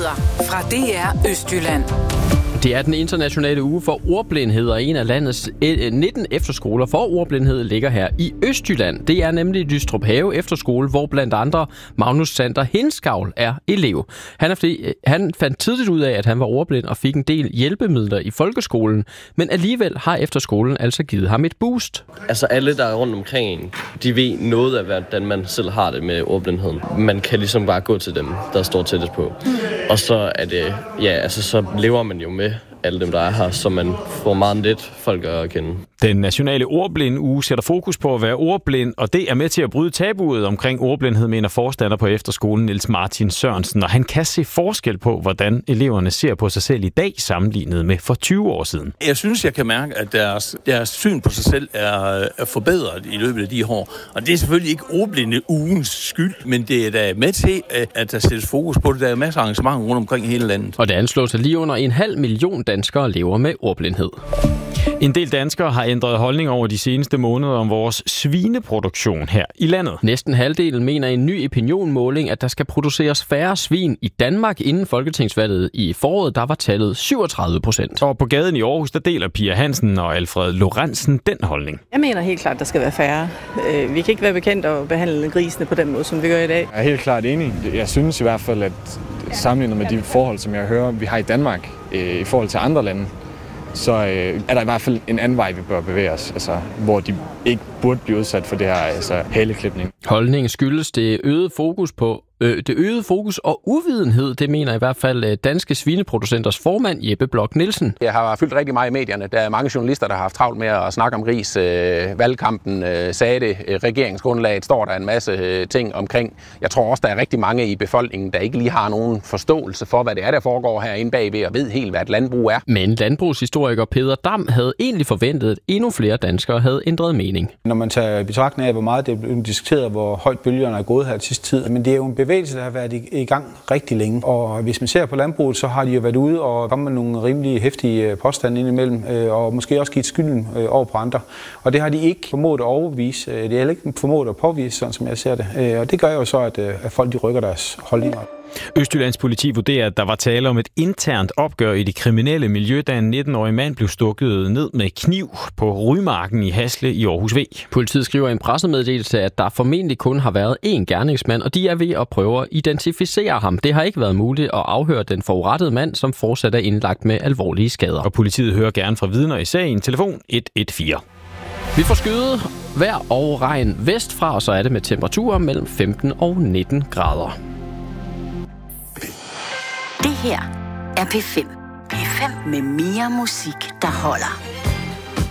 Nyheder fra DR Østjylland. Det er den internationale uge for ordblindhed, og en af landets 19 efterskoler for ordblindhed ligger her i Østjylland. Det er nemlig Lystrup Have Efterskole, hvor blandt andre Magnus Sander Hinskavl er elev. Han fandt tidligt ud af, at han var ordblind og fik en del hjælpemidler i folkeskolen, men alligevel har efterskolen altså givet ham et boost. Altså alle, der er rundt omkring, de ved noget af, hvordan man selv har det med ordblindheden. Man kan ligesom bare gå til dem, der står tættest på. Og så er det, så lever man jo med alle dem, der er her, så man får meget lidt folk at kende. Den nationale ordblinde-uge sætter fokus på at være ordblind, og det er med til at bryde tabuet omkring ordblindhed, mener forstander på efterskolen Niels Martin Sørensen, og han kan se forskel på, hvordan eleverne ser på sig selv i dag, sammenlignet med for 20 år siden. Jeg synes, jeg kan mærke, at deres syn på sig selv er forbedret i løbet af de år. Og det er selvfølgelig ikke ordblinde-ugens skyld, men det er da med til, at der sættes fokus på det. Der er masser af arrangementer rundt omkring hele landet. Og det anslås, at lige under 500.000 danskere lever med ordblindhed. En del danskere har ændret holdning over de seneste måneder om vores svineproduktion her i landet. Næsten halvdelen mener i en ny opinionmåling, at der skal produceres færre svin i Danmark inden folketingsvalget i foråret. Der var tallet 37%. Og på gaden i Aarhus, der deler Pia Hansen og Alfred Lorentzen den holdning. Jeg mener helt klart, at der skal være færre. Vi kan ikke være bekendt at behandle grisene på den måde, som vi gør i dag. Jeg er helt klart enig. Jeg synes i hvert fald, at sammenlignet med de forhold, som jeg hører, vi har i Danmark i forhold til andre lande, så er der i hvert fald en anden vej, vi bør bevæge os, altså, hvor de ikke burde blive udsat for det her haleklipning. Holdningen skyldes det øgede fokus og uvidenhed, det mener i hvert fald danske svineproducenters formand Jeppe Bloch Nielsen. Jeg har fyldt rigtig meget i medierne. Der er mange journalister, der har haft travlt med at snakke om gris. Valgkampen sagde det. Regeringsgrundlaget står der en masse ting omkring. Jeg tror også, der er rigtig mange i befolkningen, der ikke lige har nogen forståelse for, hvad det er, der foregår herinde bagved, og ved helt, hvad et landbrug er. Men landbrugshistoriker Peder Dam havde egentlig forventet, at endnu flere danskere havde ændret mening. Når man tager i betragtning af, hvor meget det er blevet diskuteret, hvor højt bølgerne er gået her sidste tid. Men det er jo en bevægelse, der har været i gang rigtig længe. Og hvis man ser på landbruget, så har de jo været ude og kommet med nogle rimelig heftige påstande indimellem, og måske også givet skylden over på andre. Og det har de ikke formået at overbevise. Det er heller ikke formået at påvise, sådan som jeg ser det. Og det gør jo så, at folk de rykker deres holdninger. Østjyllands politi vurderer, at der var tale om et internt opgør i det kriminelle miljø, da en 19-årig mand blev stukket ned med kniv på Rymarken i Hasle i Aarhus V. Politiet skriver i en pressemeddelelse, at der formentlig kun har været én gerningsmand, og de er ved at prøve at identificere ham. Det har ikke været muligt at afhøre den forurettede mand, som fortsat er indlagt med alvorlige skader. Og politiet hører gerne fra vidner i sagen. Telefon 114. Vi får skyde, vejr og regn vestfra, og så er det med temperaturer mellem 15 og 19 grader. Det her er P5. P5 med mere musik, der holder.